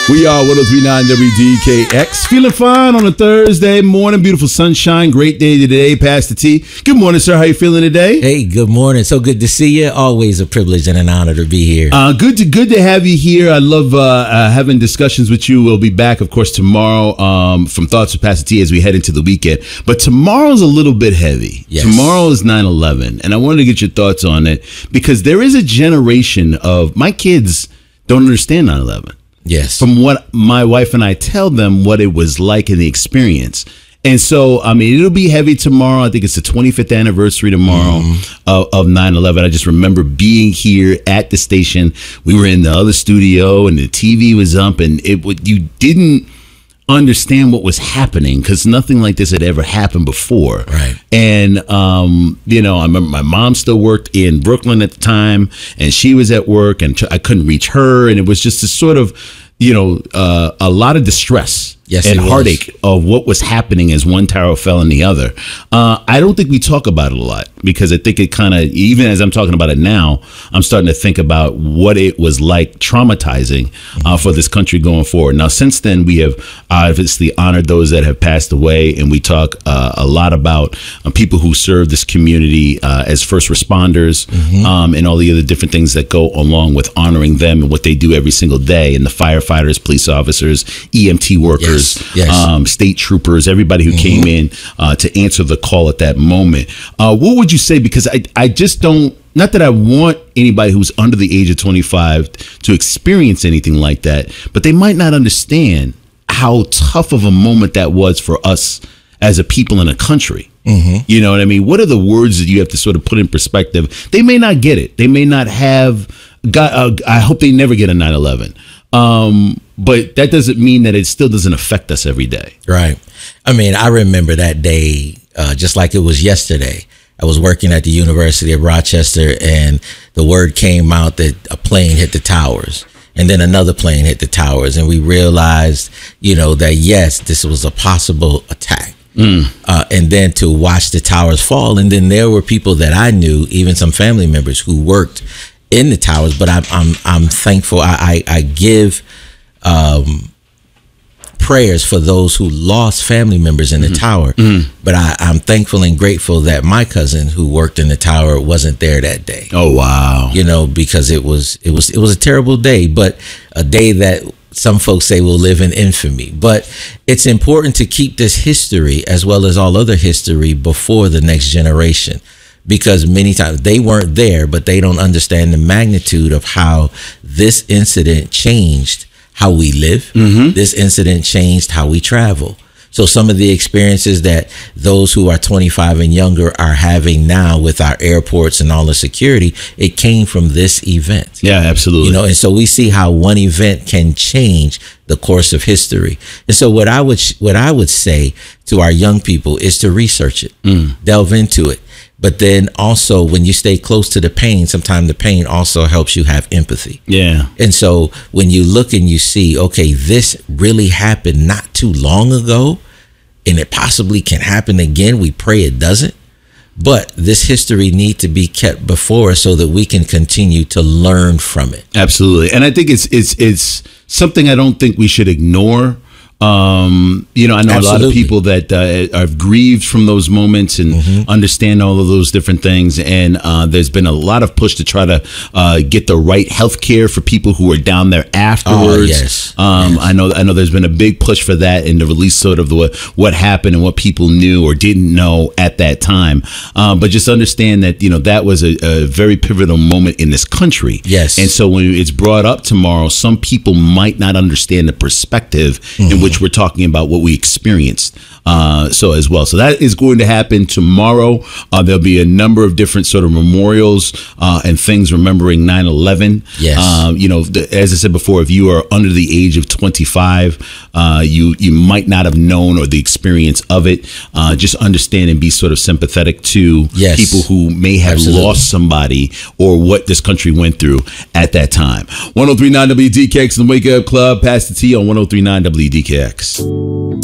We are 1039 WDKX. Feeling fine on a Thursday morning. Beautiful sunshine. Great day today. Pastor T. Good morning, sir. How you feeling today? Hey, good morning. So good to see you. Always a privilege and an honor to be here. Good to have you here. I love having discussions with you. We'll be back, of course, tomorrow from Thoughts with Pastor T as we head into the weekend. But tomorrow's a little bit heavy. Yes. Tomorrow is 9/11, and I wanted to get your thoughts on it because there is a generation of my kids don't understand 9/11. Yes. From what my wife and I tell them what it was like in the experience. And so, I mean, it'll be heavy tomorrow. I think it's the 25th anniversary tomorrow of 9/11. I just remember being here at the station. We were in the other studio and the TV was up and you didn't understand what was happening because nothing like this had ever happened before. Right. And, I remember my mom still worked in Brooklyn at the time and she was at work and I couldn't reach her. And it was just a sort of, a lot of distress. Yes, and heartache of what was happening as one tower fell in the other. I don't think we talk about it a lot because I think it kind of, even as I'm talking about it now, I'm starting to think about what it was like traumatizing for this country going forward. Now, since then, we have obviously honored those that have passed away, and we talk a lot about people who serve this community as first responders and all the other different things that go along with honoring them and what they do every single day, and the firefighters, police officers, EMT workers. Yes. State troopers, everybody who came in to answer the call at that moment. What would you say? Because I just don't, not that I want anybody who's under the age of 25 to experience anything like that, but they might not understand how tough of a moment that was for us as a people in a country. You know what I mean? What are the words that you have to sort of put in perspective? They may not get it. They may not have got, I hope they never get a 9/11. But that doesn't mean that it still doesn't affect us every day. Right. I mean, I remember that day just like it was yesterday. I was working at the University of Rochester and the word came out that a plane hit the towers and then another plane hit the towers. And we realized, that yes, this was a possible attack. And then to watch the towers fall. And then there were people that I knew, even some family members who worked in the towers, but I'm thankful. I give prayers for those who lost family members in the tower, but I'm thankful and grateful that my cousin who worked in the tower wasn't there that day. Oh wow! Because it was a terrible day, but a day that some folks say will live in infamy. But it's important to keep this history as well as all other history before the next generation. Because many times they weren't there, but they don't understand the magnitude of how this incident changed how we live. This incident changed how we travel. So some of the experiences that those who are 25 and younger are having now with our airports and all the security, it came from this event. Yeah, absolutely. And so we see how one event can change the course of history. And so what I would say to our young people is to research it, delve into it. But then also when you stay close to the pain, sometimes the pain also helps you have empathy. Yeah. And so when you look and you see, okay, this really happened not too long ago and it possibly can happen again. We pray it doesn't. But this history needs to be kept before us so that we can continue to learn from it. Absolutely. And I think it's something I don't think we should ignore. I know Absolutely. a lot of people that are grieved from those moments and understand all of those different things. And there's been a lot of push to try to get the right health care for people who are down there afterwards. Yes. I know there's been a big push for that and to release sort of what happened and what people knew or didn't know at that time. But just understand that, that was a very pivotal moment in this country. Yes. And so when it's brought up tomorrow, some people might not understand the perspective in which we're talking about what we experienced so as well. So that is going to happen tomorrow. There'll be a number of different sort of memorials and things remembering 9/11. Yes. As I said before, if you are under the age of 25, you might not have known or the experience of it. Just understand and be sort of sympathetic to people who may have lost somebody or what this country went through at that time. 1039 WDKX and the Wake Up Club. Pastor T on 1039 WDKX.